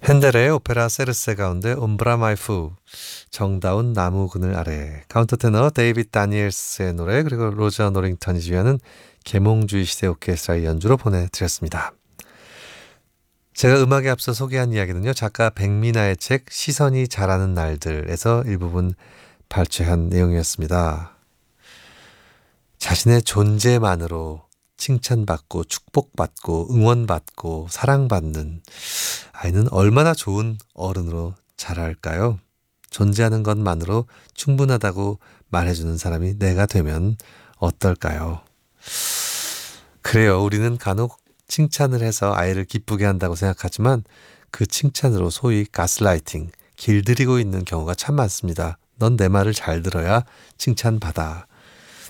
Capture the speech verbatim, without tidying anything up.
핸델의 오페라 세르세 가운데 옴브라 마이 푸, 정다운 나무 그늘 아래, 카운터 테너 데이빗 다니엘스의 노래, 그리고 로저 노링턴이 지휘하는 계몽주의 시대 오케스트라의 연주로 보내드렸습니다. 제가 음악에 앞서 소개한 이야기는요, 작가 백미나의 책 시선이 자라는 날들에서 일부분 발췌한 내용이었습니다. 자신의 존재만으로 칭찬받고 축복받고 응원받고 사랑받는 아이는 얼마나 좋은 어른으로 자랄까요? 존재하는 것만으로 충분하다고 말해주는 사람이 내가 되면 어떨까요? 그래요. 우리는 간혹 칭찬을 해서 아이를 기쁘게 한다고 생각하지만 그 칭찬으로 소위 가스라이팅, 길들이고 있는 경우가 참 많습니다. 넌 내 말을 잘 들어야 칭찬받아.